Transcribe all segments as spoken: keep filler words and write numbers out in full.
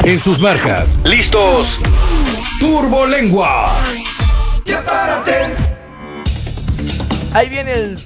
En sus marcas. ¿Listos? Turbolengua. Ya párate. Ahí viene el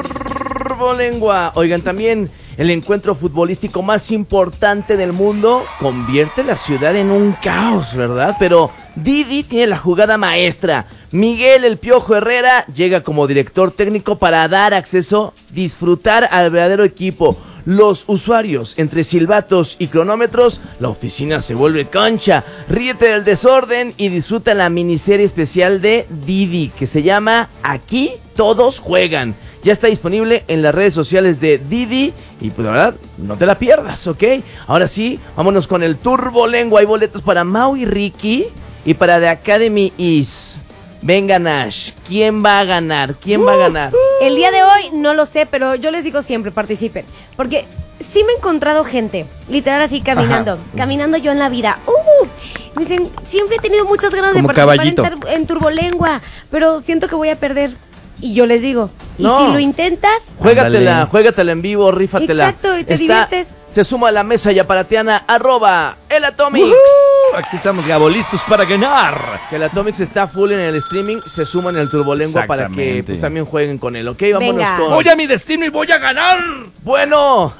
Turbolengua. Oigan, también el encuentro futbolístico más importante del mundo convierte la ciudad en un caos, ¿verdad? Pero Didi tiene la jugada maestra. Miguel El Piojo Herrera llega como director técnico para dar acceso, disfrutar al verdadero equipo. Los usuarios, entre silbatos y cronómetros, la oficina se vuelve cancha. Ríete del desorden y disfruta la miniserie especial de Didi, que se llama Aquí Todos Juegan. Ya está disponible en las redes sociales de Didi y pues la verdad, no te la pierdas, ¿ok? Ahora sí, vámonos con el Turbolengua. Hay boletos para Mau y Ricky y para The Academy Is. Venga, Nash, ¿quién va a ganar? ¿Quién uh, va a ganar? El día de hoy no lo sé, pero yo les digo siempre, participen. Porque sí me he encontrado gente, literal así, caminando. Ajá. Caminando yo en la vida. Uh, me dicen, siempre he tenido muchas ganas de participar en, en Turbolengua, pero siento que voy a perder. Y yo les digo, ¿y no. si lo intentas? Juégatela, juégatela en vivo, rífatela. Exacto, y te Está, diviertes. Se suma a la mesa yaparateana, arroba el Atomics. Uh-huh. Aquí estamos, Gabo, listos para ganar. Que el Atomics está full en el streaming, se suma en el Turbolengua para que pues, también jueguen con él, ¿ok? Vámonos Venga. con... Voy a mi destino y voy a ganar. Bueno.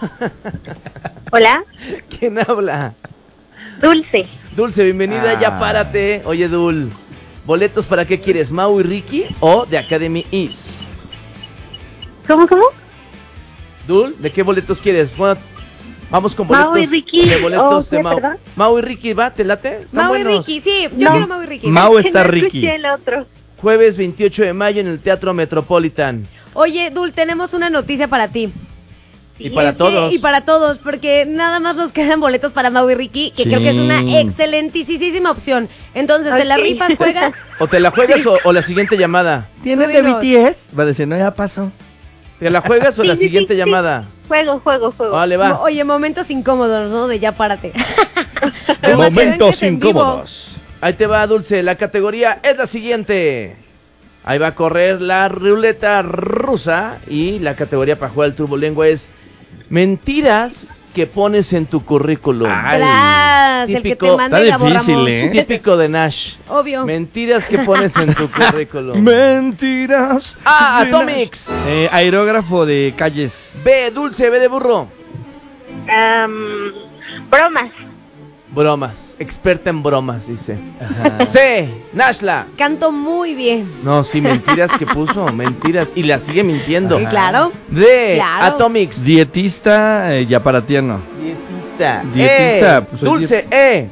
Hola. ¿Quién habla? Dulce. Dulce, bienvenida, ah. ya párate. Oye, Dul, ¿boletos para qué quieres? ¿Mau y Ricky o The Academy Is? ¿Cómo, cómo? Dul, ¿de qué boletos quieres? Bueno, vamos con boletos. Mau y Ricky. De boletos oh, de ¿qué, Mau. perdón? Mau y Ricky, ¿va? ¿Te late? Mau buenos. y Ricky, sí, yo no. quiero Mau y Ricky. Mau está no Ricky. El otro. Jueves veintiocho de mayo en el Teatro Metropolitan. Oye, Dul, tenemos una noticia para ti. Y para es todos. Que, y para todos, porque nada más nos quedan boletos para Mau y Ricky, que sí. creo que es una excelentísima opción. Entonces, ¿te okay. la rifas, juegas? ¿O te la juegas o, o la siguiente llamada? ¿Tienes de B T S? Va a decir, no, ya pasó. ¿Te la juegas o sí, la sí, siguiente sí, llamada? Sí. Juego, juego, juego. Vale, va. Oye, momentos incómodos, ¿no? De ya párate. Momentos incómodos. Ahí te va, Dulce. La categoría es la siguiente. Ahí va a correr la ruleta rusa y la categoría para jugar el Turbolengua es mentiras que pones en tu currículum. Tras, el que te manda y la borramos. ¿eh? Típico de Nash. Obvio. Mentiras que pones en tu currículum. Mentiras. Ah, Atomics. Eh, aerógrafo de calles. B, Dulce, B de burro. Um, bromas. Bromas. Experta en bromas, dice. Ajá. C, Nashla. Canto muy bien. No, sí, mentiras que puso. Mentiras. Y la sigue mintiendo. Ajá. Claro. D, claro. Atomics. Dietista, eh, yaparatiano. Dietista. Dietista. E, pues Dulce, dietista. E.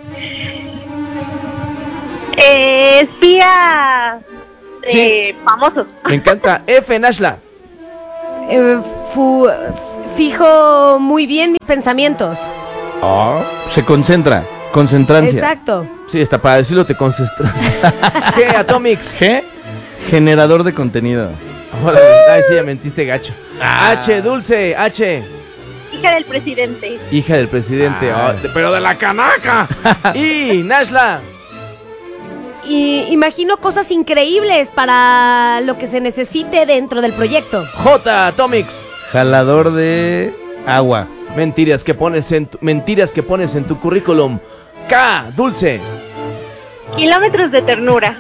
Eh, espía. Sí. Eh, famoso. Me encanta. F, Nashla. Eh, fu, fijo muy bien mis pensamientos. Oh, se concentra. Concentrancia. Exacto. Sí, hasta para decirlo te concentraste. G, Atomics. G, generador de contenido. Ahora, ay, sí, ya mentiste gacho. Ah. H, Dulce, H. Hija del presidente. Hija del presidente, Ah. oh, pero de la canaca. Y, Nashla. Y imagino cosas increíbles para lo que se necesite dentro del proyecto. J, Atomics. Jalador de agua. Mentiras que pones en tu, mentiras que pones en tu currículum. K, Dulce. Kilómetros de ternura.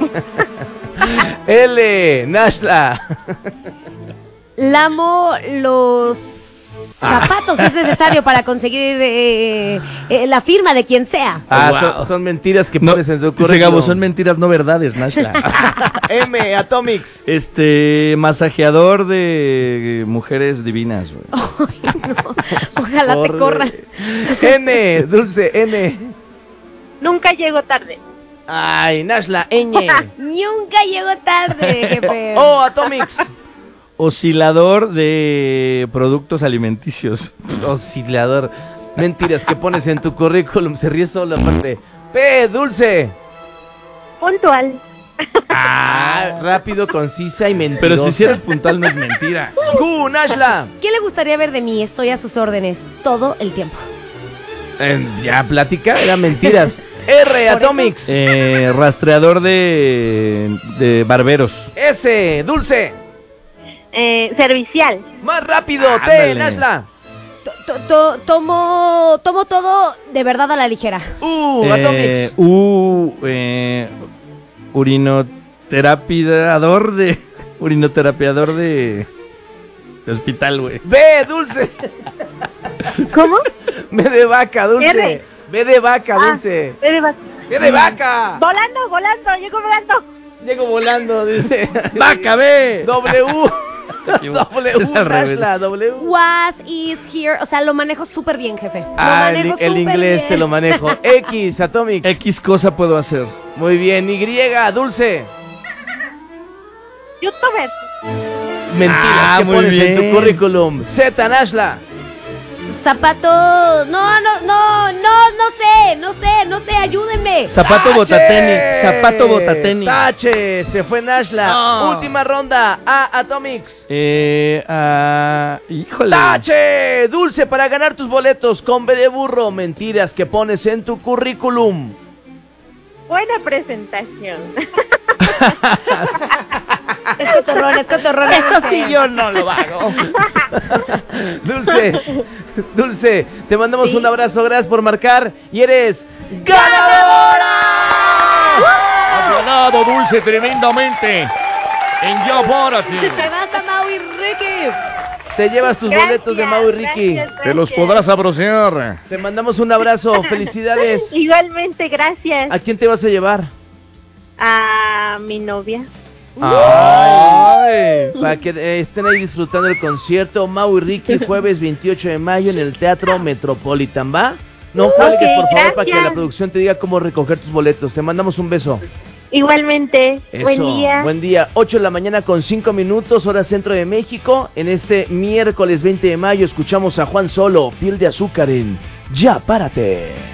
L, Nashla. Lamo los zapatos si es necesario para conseguir eh, eh, la firma de quien sea. Ah, Wow. son, son mentiras que No, pones en tu dice currículum. Gabo, son mentiras, no verdades, Nashla. M, Atomics. Este, masajeador de mujeres divinas, güey. Ay, no. Ojalá Corre. te corran. N, Dulce, N. Nunca llego tarde. Ay, Nashla, Ñ. Nunca llego tarde, jefe. O, Atomics. Oscilador de productos alimenticios. Oscilador. Mentiras que pones en tu currículum. Se ríe solo aparte. P, Dulce. Puntual. Ah, rápido, concisa y mentirosa. Pero si hicieras puntual no es mentira. Q, Nashla. ¿Qué le gustaría ver de mí? Estoy a sus órdenes todo el tiempo. Eh, ya, plática, eran mentiras. R, Atomics. Eh, rastreador de, de barberos. S, Dulce. Eh, servicial. Más rápido, T, Ándale. Nashla. To- to- to- to- tomo, tomo todo de verdad a la ligera. Uh, Eh, Atomics. uh, eh, urinoterapiador de. Urinoterapiador de. De hospital, güey. B, Dulce. ¿Cómo? B de vaca, Dulce. R. B de vaca, Ah, Dulce. ve de vaca. B de vaca. Volando, volando, llego volando. Llego volando, dice. ¡Vaca, ve! W. W, Es al revés. Nashla, W. Was, is, here. O sea, lo manejo súper bien, jefe. Lo Ah, el, manejo el súper inglés bien. te lo manejo. X, Atomics. X cosa puedo hacer. Muy bien. Y, Dulce. YouTuber. Mentiras Ah, que muy pones en bien. tu currículum. Z, Nashla. Zapato. No, no, no, no, no sé, no sé, no sé, ayúdenme. Zapato ¡Tache! botatenis. Zapato botatenis. Tache, se fue Nashla. No. Última ronda. A, Atomics. Eh, ah, híjole. Tache, Dulce, para ganar tus boletos con B de burro. Mentiras que pones en tu currículum. Buena presentación. Es cotorrón, es cotorrón. Eso ese. sí yo no lo hago. Dulce, Dulce, te mandamos Sí. un abrazo, gracias por marcar y eres Has ganado, Dulce, tremendamente. En Ya Párate. Te vas a Mau y Ricky. Te llevas tus Gracias, boletos de Mau y Ricky. gracias, Te los gracias. podrás apreciar. Te mandamos un abrazo, felicidades. Igualmente, gracias. ¿A quién te vas a llevar? A mi novia. Ay, para que eh, estén ahí disfrutando el concierto Mau y Ricky jueves veintiocho de mayo en el Teatro Metropolitan, ¿va? No cuelgues, por favor, para que gracias. la producción te diga cómo recoger tus boletos. Te mandamos un beso. Igualmente. Eso, Buen día. Buen día. ocho de la mañana con cinco minutos, hora centro de México. En este miércoles veinte de mayo escuchamos a Juan Solo, Piel de Azúcar en Ya Párate.